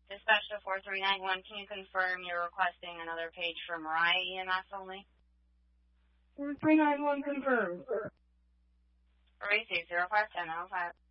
Dispatch to 4391, can you confirm you're requesting another page for Mariah EMS only? 4391 confirmed. Racing 051005.